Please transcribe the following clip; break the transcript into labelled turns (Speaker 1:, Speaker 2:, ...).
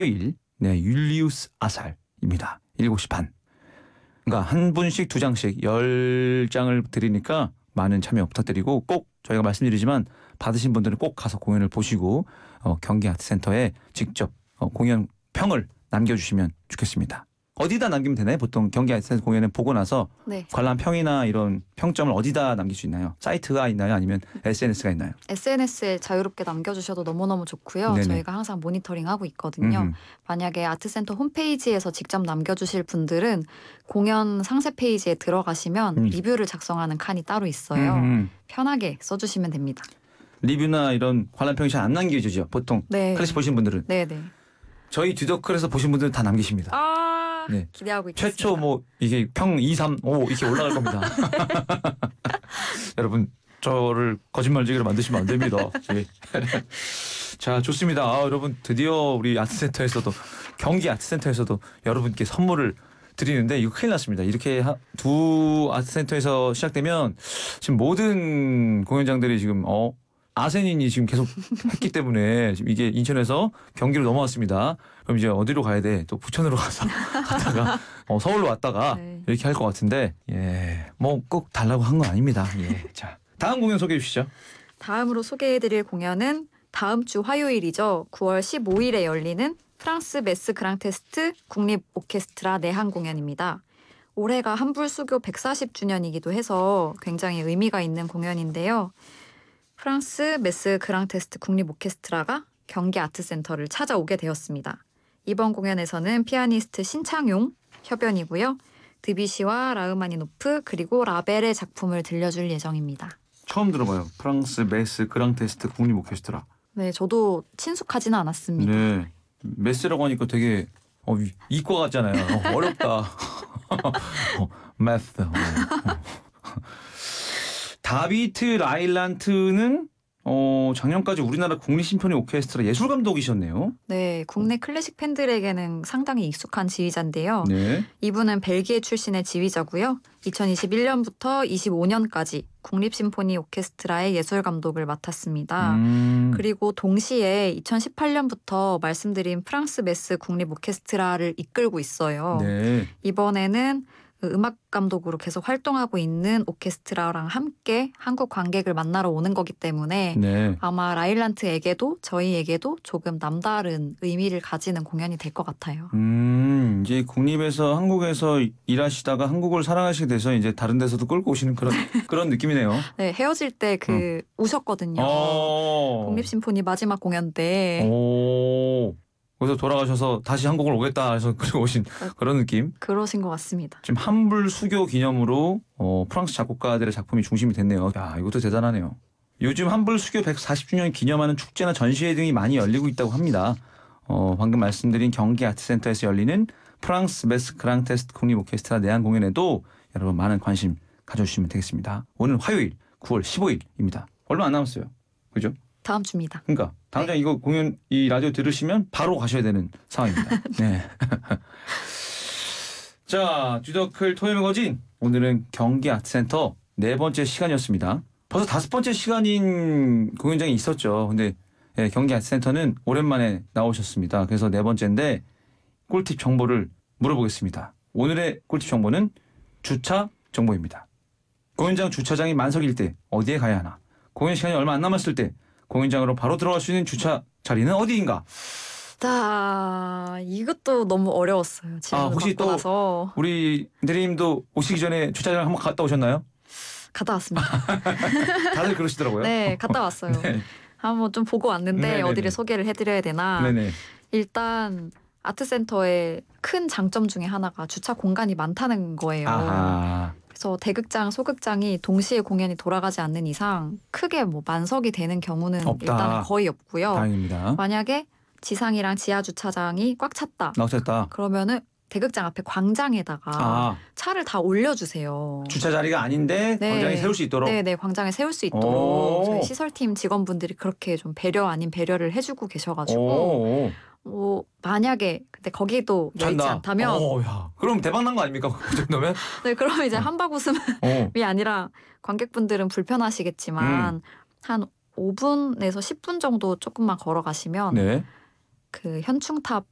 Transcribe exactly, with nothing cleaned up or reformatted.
Speaker 1: 화요일 네 율리우스 아살입니다. 일곱 시 반. 그러니까 한 분씩 두 장씩 열 장을 드리니까 많은 참여 부탁드리고 꼭 저희가 말씀드리지만 받으신 분들은 꼭 가서 공연을 보시고 어, 경기아트센터에 직접 어, 공연 평을 남겨주시면 좋겠습니다. 어디다 남기면 되나요? 보통 경기아트센터 공연을 보고 나서
Speaker 2: 네.
Speaker 1: 관람 평이나 이런 평점을 어디다 남길 수 있나요? 사이트가 있나요? 아니면 에스엔에스가 있나요?
Speaker 2: 에스엔에스에 자유롭게 남겨주셔도 너무너무 좋고요.
Speaker 1: 네네.
Speaker 2: 저희가 항상 모니터링하고 있거든요.
Speaker 1: 음흠.
Speaker 2: 만약에 아트센터 홈페이지에서 직접 남겨주실 분들은 공연 상세 페이지에 들어가시면
Speaker 1: 음.
Speaker 2: 리뷰를 작성하는 칸이 따로 있어요.
Speaker 1: 음흠.
Speaker 2: 편하게 써주시면 됩니다.
Speaker 1: 리뷰나 이런 관람평이 잘 안 남겨지죠. 보통
Speaker 2: 네.
Speaker 1: 클래식 보신 분들은.
Speaker 2: 네네.
Speaker 1: 저희 듀더클에서 보신 분들은 다 남기십니다.
Speaker 2: 아
Speaker 1: 네.
Speaker 2: 기대하고 있겠습니다.
Speaker 1: 최초 뭐 이게 평 이, 삼, 오 이렇게 올라갈 겁니다. 여러분 저를 거짓말쟁이로 만드시면 안 됩니다. 예. 자 좋습니다. 아, 여러분 드디어 우리 아트센터에서도 경기 아트센터에서도 여러분께 선물을 드리는데 이거 큰일 났습니다. 이렇게 하, 두 아트센터에서 시작되면 지금 모든 공연장들이 지금 어 아세닌이 지금 계속 했기 때문에 지금 이게 인천에서 경기로 넘어왔습니다. 그럼 이제 어디로 가야 돼? 또 부천으로 가서 갔다가 어, 서울로 왔다가
Speaker 2: 네.
Speaker 1: 이렇게 할 것 같은데 예, 뭐 꼭 달라고 한 건 아닙니다. 예, 자 다음 공연 소개해 주시죠.
Speaker 2: 다음으로 소개해드릴 공연은 다음 주 화요일이죠. 구월 십오일에 열리는 프랑스 메스 그랑테스트 국립 오케스트라 내한 공연입니다. 올해가 한불수교 백사십 주년이기도 해서 굉장히 의미가 있는 공연인데요. 프랑스 메스 그랑테스트 국립 오케스트라가 경기 아트센터를 찾아오게 되었습니다. 이번 공연에서는 피아니스트 신창용 협연이고요. 드뷔시와 라흐마니노프 그리고 라벨의 작품을 들려줄 예정입니다.
Speaker 1: 처음 들어봐요. 프랑스 메스 그랑테스트 국립 오케스트라.
Speaker 2: 네, 저도 친숙하지는 않았습니다.
Speaker 1: 네, 메스라고 하니까 되게 어, 이- 이과 같잖아요. 어, 어렵다. 어, 메스. 어, 어. 다비트 라일란트는 어, 작년까지 우리나라 국립심포니 오케스트라 예술 감독이셨네요.
Speaker 2: 네, 국내 클래식 팬들에게는 상당히 익숙한 지휘자인데요.
Speaker 1: 네.
Speaker 2: 이분은 벨기에 출신의 지휘자고요. 이천이십일년부터 이십오년까지 국립심포니 오케스트라의 예술 감독을 맡았습니다.
Speaker 1: 음,
Speaker 2: 그리고 동시에 이천십팔년부터 말씀드린 프랑스 메스 국립 오케스트라를 이끌고 있어요.
Speaker 1: 네.
Speaker 2: 이번에는 그 음악 감독으로 계속 활동하고 있는 오케스트라랑 함께 한국 관객을 만나러 오는 거기 때문에
Speaker 1: 네.
Speaker 2: 아마 라일란트에게도 저희에게도 조금 남다른 의미를 가지는 공연이 될 것 같아요.
Speaker 1: 음, 이제 국립에서 한국에서 일하시다가 한국을 사랑하시게 돼서 이제 다른 데서도 끌고 오시는 그런 그런 느낌이네요.
Speaker 2: 네, 헤어질 때 그 우셨거든요.
Speaker 1: 어.
Speaker 2: 국립심포니 마지막 공연 때
Speaker 1: 오. 거기서 돌아가셔서 다시 한국을 오겠다 해서 그리고 오신 그런 느낌.
Speaker 2: 그러신 것 같습니다.
Speaker 1: 지금 한불 수교 기념으로 어, 프랑스 작곡가들의 작품이 중심이 됐네요. 야, 이것도 대단하네요. 요즘 한불 수교 백사십주년 기념하는 축제나 전시회 등이 많이 열리고 있다고 합니다. 어, 방금 말씀드린 경기 아트센터에서 열리는 프랑스 메스 그랑테스트 국립 오케스트라 내한 공연에도 여러분 많은 관심 가져주시면 되겠습니다. 오늘 화요일 구월 십오일입니다. 얼마 안 남았어요. 그죠?
Speaker 2: 다음 주입니다.
Speaker 1: 그러니까 당장 이거 공연 이 라디오 들으시면 바로 가셔야 되는 상황입니다. 네. 자, 듀더클 토요일 매거진 오늘은 경기 아트센터 네 번째 시간이었습니다. 벌써 다섯 번째 시간인 공연장이 있었죠. 근데 예, 경기 아트센터는 오랜만에 나오셨습니다. 그래서 네 번째인데 꿀팁 정보를 물어보겠습니다. 오늘의 꿀팁 정보는 주차 정보입니다. 공연장 주차장이 만석일 때 어디에 가야 하나? 공연 시간이 얼마 안 남았을 때 공연장으로 바로 들어갈 수 있는 주차 자리는 어디인가?
Speaker 2: 자, 이것도 너무 어려웠어요. 질문을
Speaker 1: 아, 혹시
Speaker 2: 받고
Speaker 1: 또
Speaker 2: 나서
Speaker 1: 우리 대리님도 오시기 전에 주차장 한번 갔다 오셨나요?
Speaker 2: 갔다 왔습니다.
Speaker 1: 다들 그러시더라고요.
Speaker 2: 네, 갔다 왔어요.
Speaker 1: 네.
Speaker 2: 한번 좀 보고 왔는데
Speaker 1: 네네네.
Speaker 2: 어디를 소개를 해드려야 되나.
Speaker 1: 네네.
Speaker 2: 일단 아트센터의 큰 장점 중에 하나가 주차 공간이 많다는 거예요.
Speaker 1: 아하.
Speaker 2: 그래서 대극장, 소극장이 동시에 공연이 돌아가지 않는 이상 크게 뭐 만석이 되는 경우는
Speaker 1: 없다.
Speaker 2: 일단 거의 없고요.
Speaker 1: 다행입니다.
Speaker 2: 만약에 지상이랑 지하 주차장이 꽉 찼다.
Speaker 1: 나오셨다.
Speaker 2: 그러면은 대극장 앞에 광장에다가
Speaker 1: 아,
Speaker 2: 차를 다 올려주세요.
Speaker 1: 주차 자리가 아닌데
Speaker 2: 네.
Speaker 1: 광장에 세울 수 있도록.
Speaker 2: 네네, 광장에 세울 수
Speaker 1: 오.
Speaker 2: 있도록 저희 시설팀 직원분들이 그렇게 좀 배려 아닌 배려를 해주고 계셔가지고
Speaker 1: 오.
Speaker 2: 뭐 만약에 근데 거기도 여의치
Speaker 1: 찬다.
Speaker 2: 않다면
Speaker 1: 오, 야. 그럼 대박 난 거 아닙니까? 그 정도면?
Speaker 2: 네, 그러면 이제
Speaker 1: 어.
Speaker 2: 한바구음이
Speaker 1: 어.
Speaker 2: 아니라 관객분들은 불편하시겠지만
Speaker 1: 음.
Speaker 2: 한 오 분에서 십 분 정도 조금만 걸어가시면
Speaker 1: 네.
Speaker 2: 그 현충탑